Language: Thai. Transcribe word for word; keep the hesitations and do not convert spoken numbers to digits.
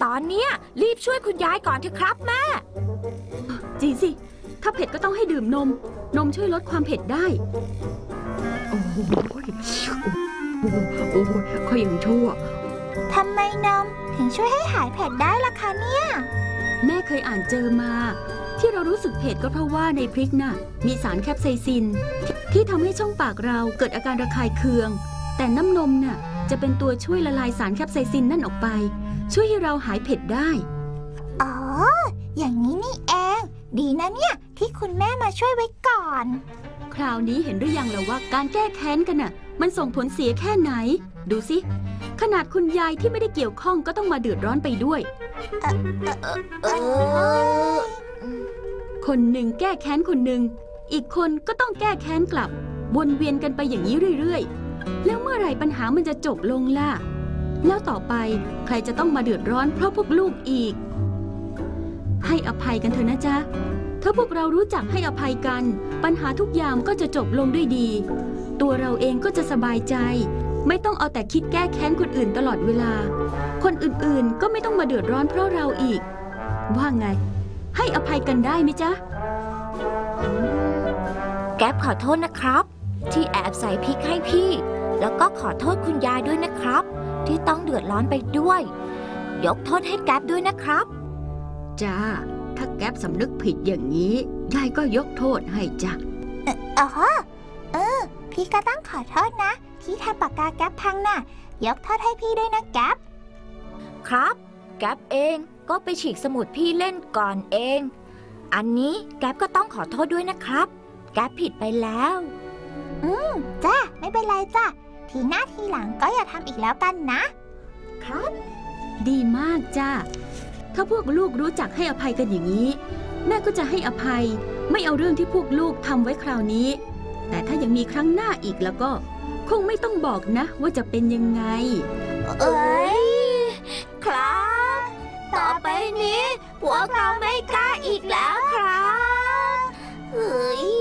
ตอนเนี้ยรีบช่วยคุณยายก่อนเถอะครับแม่จริงสิถ้าเผ็ดก็ต้องให้ดื่มนมนมช่วยลดความเผ็ดได้โอ้โหโอ้โหโอ้โหค่อยยังชั่วทำไมนมถึงช่วยให้หายเผ็ดได้ล่ะคะเนี่ยแม่เคยอ่านเจอมาที่เรารู้สึกเผ็ดก็เพราะว่าในพริกน่ะมีสารแคปไซซินที่ทำให้ช่องปากเราเกิดอาการระคายเคืองแต่น้ำนมน่ะจะเป็นตัวช่วยละลายสารแคปไซซินนั่นออกไปช่วยให้เราหายเผ็ดได้อ๋ออย่างนี้นี่เองดีนะเนี่ยที่คุณแม่มาช่วยไว้ก่อนคราวนี้เห็นหรือยังล่ะว่าการแก้แค้นกันน่ะมันส่งผลเสียแค่ไหนดูสิขนาดคุณยายที่ไม่ได้เกี่ยวข้องก็ต้องมาเดือดร้อนไปด้วยคนหนึ่งแก้แค้นคนหนึ่งอีกคนก็ต้องแก้แค้นกลับวนเวียนกันไปอย่างนี้เรื่อยๆแล้วเมื่อไหร่ปัญหามันจะจบลงล่ะแล้วต่อไปใครจะต้องมาเดือดร้อนเพราะพวกลูกอีกให้อภัยกันเถอะนะจ๊ะถ้าพวกเรารู้จักให้อภัยกันปัญหาทุกอย่างก็จะจบลงด้วยดีตัวเราเองก็จะสบายใจไม่ต้องเอาแต่คิดแก้แค้นคนอื่นตลอดเวลาคนอื่นๆก็ไม่ต้องมาเดือดร้อนเพราะเราอีกว่าไงให้อภัยกันได้ไหมจ๊ะแก๊ปขอโทษนะครับที่แอบใส่พริกให้พี่แล้วก็ขอโทษคุณยายด้วยนะครับที่ต้องเดือดร้อนไปด้วยยกโทษให้แก๊ปด้วยนะครับจ้าถ้าแก๊ปสำนึกผิดอย่างนี้ยายก็ยกโทษให้จ้ะอ๋อเออพี่ก็ต้องขอโทษนะที่ทำปากกาแก๊ปพังน่ะยกโทษให้พี่ด้วยนะแก๊ปครับแก๊ปเองก็ไปฉีกสมุดพี่เล่นก่อนเองอันนี้แก๊ปก็ต้องขอโทษด้วยนะครับแก๊ปผิดไปแล้วอืมจ้าไม่เป็นไรจ้ะทีหน้าทีหลังก็อย่าทำอีกแล้วกันนะครับดีมากจ้าถ้าพวกลูกรู้จักให้อภัยกันอย่างนี้แม่ก็จะให้อภัยไม่เอาเรื่องที่พวกลูกทำไว้คราวนี้แต่ถ้ายังมีครั้งหน้าอีกแล้วก็คงไม่ต้องบอกนะว่าจะเป็นยังไงเอ้ยครับต่อไปนี้พวกเราไม่กล้าอีกแล้วครับเฮ้ย